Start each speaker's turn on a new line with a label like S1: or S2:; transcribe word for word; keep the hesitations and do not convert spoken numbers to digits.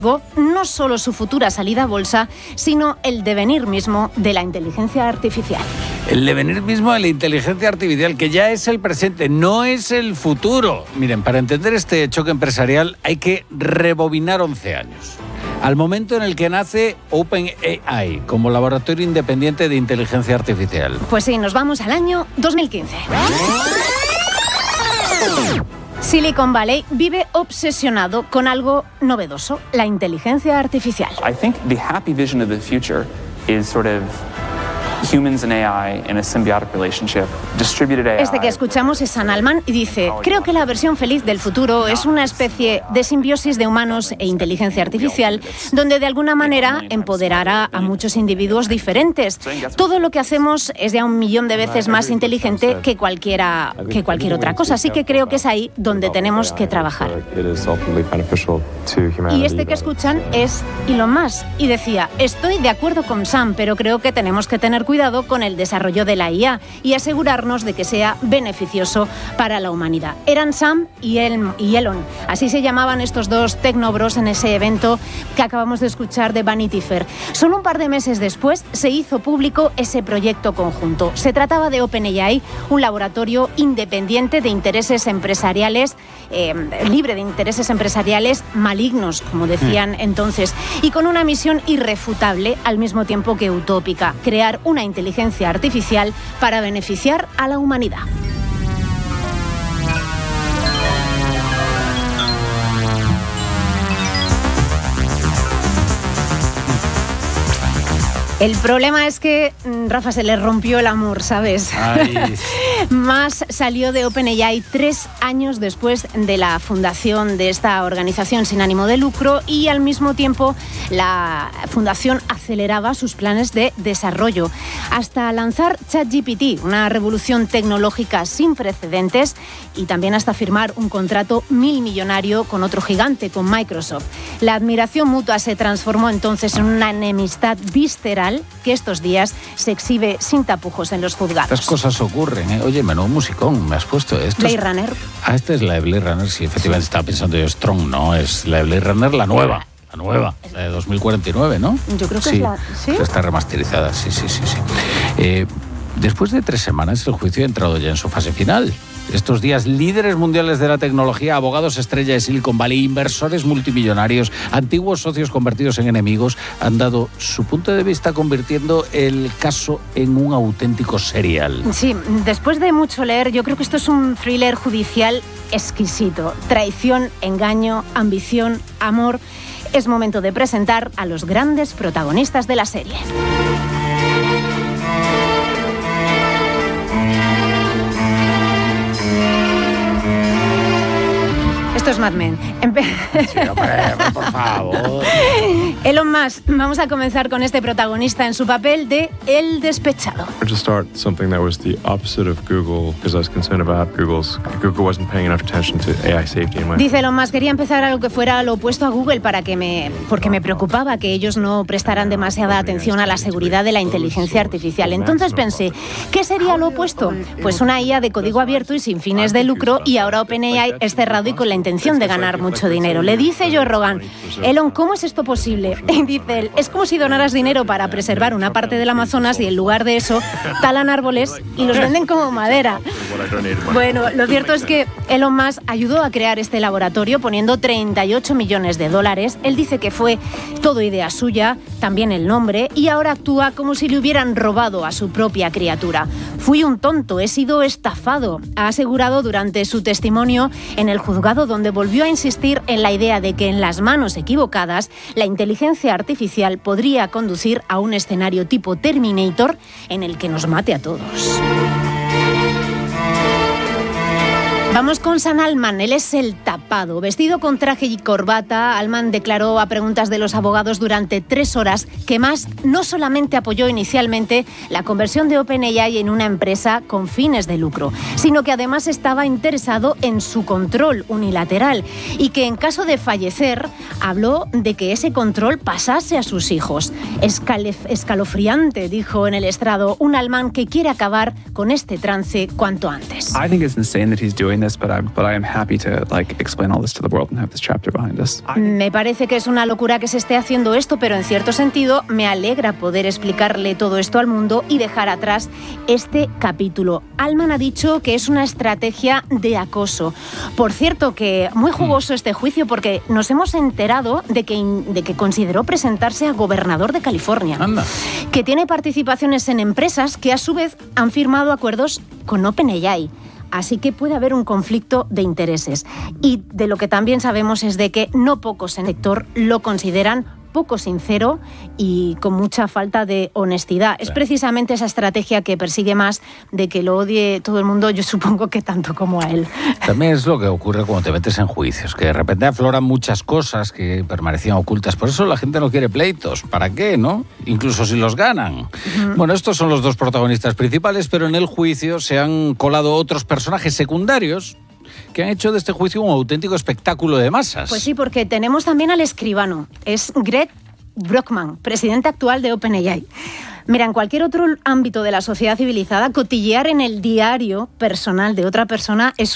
S1: no solo su futura salida a bolsa, sino el devenir mismo de la inteligencia artificial.
S2: El devenir mismo de la inteligencia artificial, que ya es el presente, no es el futuro. Miren, para entender este choque empresarial hay que rebobinar once años. Al momento en el que nace OpenAI como laboratorio independiente de inteligencia artificial.
S1: Pues sí, nos vamos al año dos mil quince. Silicon Valley vive obsesionado con algo novedoso, la inteligencia artificial.
S3: I think the happy vision of the future is sort of humans and A I in a symbiotic relationship, distributed A I.
S1: Este que escuchamos es Sam Altman y dice: creo que la versión feliz del futuro es una especie de simbiosis de humanos e inteligencia artificial, donde de alguna manera empoderará a muchos individuos diferentes. Todo lo que hacemos es ya un millón de veces más inteligente que cualquiera, que cualquier otra cosa, así que creo que es ahí donde tenemos que trabajar. Y este que escuchan es Elon Musk y decía: estoy de acuerdo con Sam, pero creo que tenemos que tener cuidado con el desarrollo de la I A y asegurarnos de que sea beneficioso para la humanidad. Eran Sam y, el, y Elon. Así se llamaban estos dos tecnobros en ese evento que acabamos de escuchar de Vanity Fair. Solo un par de meses después se hizo público ese proyecto conjunto. Se trataba de OpenAI, un laboratorio independiente de intereses empresariales, eh, libre de intereses empresariales malignos, como decían entonces, y con una misión irrefutable al mismo tiempo que utópica: crear una inteligencia artificial para beneficiar a la humanidad. El problema es que Rafa se le rompió el amor, ¿sabes? Musk salió de OpenAI tres años después de la fundación de esta organización sin ánimo de lucro y al mismo tiempo la fundación aceleraba sus planes de desarrollo hasta lanzar ChatGPT, una revolución tecnológica sin precedentes, y también hasta firmar un contrato mil millonario con otro gigante, con Microsoft. La admiración mutua se transformó entonces en una enemistad visceral que estos días se exhibe sin tapujos en los juzgados.
S2: Estas cosas ocurren, ¿eh? Oye, menudo musicón, me has puesto esto.
S1: Blade
S2: es...
S1: Runner.
S2: Ah, esta es la de Blade Runner, sí, efectivamente, sí. Estaba pensando yo, Strong, no, es la de Blade Runner, la nueva. La nueva, la de dos mil cuarenta y nueve, ¿no?
S1: Yo creo que
S2: sí,
S1: es la... ¿Sí?
S2: Está remasterizada, sí, sí, sí. sí. Eh, después de tres semanas, el juicio ha entrado ya en su fase final. Estos días, líderes mundiales de la tecnología, abogados estrella de Silicon Valley, inversores multimillonarios, antiguos socios convertidos en enemigos, han dado su punto de vista convirtiendo el caso en un auténtico serial.
S1: Sí, después de mucho leer, yo creo que esto es un thriller judicial exquisito. Traición, engaño, ambición, amor. Es momento de presentar a los grandes protagonistas de la serie. Esto es Mad Men. Empe-
S2: Sí, hombre, por favor.
S1: Elon Musk, vamos a comenzar con este protagonista en su papel de El Despechado.
S4: To start something that was the opposite of Google, because I was concerned about Google's Google wasn't paying enough attention to A I safety in my...
S1: Dice Elon Musk: quería empezar algo que fuera lo opuesto a Google para que me, porque me preocupaba que ellos no prestaran demasiada atención a la seguridad de la inteligencia artificial. Entonces pensé, ¿qué sería lo opuesto? Pues una I A de código abierto y sin fines de lucro, y ahora OpenAI es cerrado y con la intención de ganar mucho dinero. Le dice Joe Rogan: Elon, ¿cómo es esto posible? Y dice él: es como si donaras dinero para preservar una parte del Amazonas y en lugar de eso talan árboles y los venden como madera. Bueno, lo cierto es que Elon Musk ayudó a crear este laboratorio poniendo treinta y ocho millones de dólares. Él dice que fue todo idea suya, también el nombre, y ahora actúa como si le hubieran robado a su propia criatura. Fui un tonto, he sido estafado, ha asegurado durante su testimonio en el juzgado, donde volvió a insistir en la idea de que en las manos equivocadas la inteligencia artificial podría conducir a un escenario tipo Terminator en el que nos mate a todos. Vamos con Sam Altman, él es el tapado. Vestido con traje y corbata, Altman declaró a preguntas de los abogados durante tres horas que Musk no solamente apoyó inicialmente la conversión de OpenAI en una empresa con fines de lucro, sino que además estaba interesado en su control unilateral y que en caso de fallecer, habló de que ese control pasase a sus hijos. Escalef- escalofriante, dijo en el estrado un Altman que quiere acabar con este trance cuanto antes.
S3: I think it's insane that he's doing
S5: behind this, but I but I am happy to like explain all this to the world and have this chapter behind us.
S1: Me parece que es una locura que se esté haciendo esto, pero en cierto sentido me alegra poder explicarle todo esto al mundo y dejar atrás este capítulo. Altman ha dicho que es una estrategia de acoso. Por cierto, que muy jugoso este juicio porque nos hemos enterado de que, de que consideró presentarse a gobernador de California.
S2: Anda.
S1: Que tiene participaciones en empresas que a su vez han firmado acuerdos con OpenAI. Así que puede haber un conflicto de intereses. Y de lo que también sabemos es de que no pocos en el sector lo consideran poco sincero y con mucha falta de honestidad. Es precisamente esa estrategia que persigue más de que lo odie todo el mundo, yo supongo que tanto como a él.
S2: También es lo que ocurre cuando te metes en juicios, que de repente afloran muchas cosas que permanecían ocultas. Por eso la gente no quiere pleitos. ¿Para qué, no? Incluso si los ganan. Uh-huh. Bueno, estos son los dos protagonistas principales, pero en el juicio se han colado otros personajes secundarios que han hecho de este juicio un auténtico espectáculo de masas.
S1: Pues sí, porque tenemos también al escribano. Es Greg Brockman, presidente actual de OpenAI. Mira, en cualquier otro ámbito de la sociedad civilizada, cotillear en el diario personal de otra persona es